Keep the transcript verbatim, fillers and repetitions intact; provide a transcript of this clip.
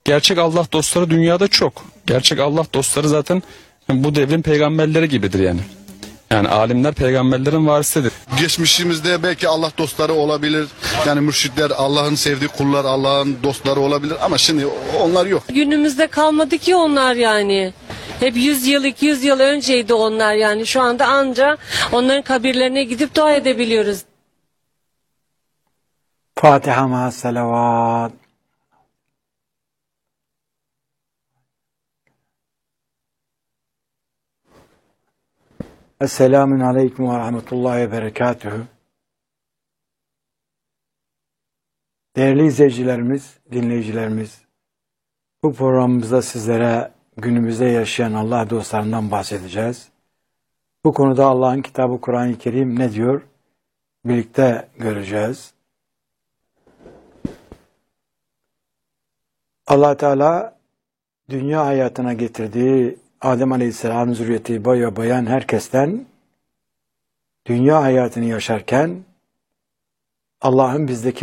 gerçek Allah dostları dünyada çok. Gerçek Allah dostları zaten bu devrin peygamberleri gibidir yani. Yani alimler peygamberlerin varisidir. Geçmişimizde belki Allah dostları olabilir. Yani mürşitler, Allah'ın sevdiği kullar, Allah'ın dostları olabilir ama şimdi onlar yok. Günümüzde kalmadı ki onlar yani. Hep yüz yıl, iki yüz yıl önceydi onlar yani. Şu anda anca onların kabirlerine gidip dua edebiliyoruz. Fatiha ma salavat. Esselamun aleyküm ve rahmetullahi ve berekatühü. Değerli izleyicilerimiz, dinleyicilerimiz, bu programımızda sizlere günümüzde yaşayan Allah dostlarından bahsedeceğiz. Bu konuda Allah'ın kitabı Kur'an-ı Kerim ne diyor? Birlikte göreceğiz. Allah Teala dünya hayatına getirdiği Adem Aleyhisselam'ın zürriyeti boy ve bayan herkesten dünya hayatını yaşarken Allah'ın bizdeki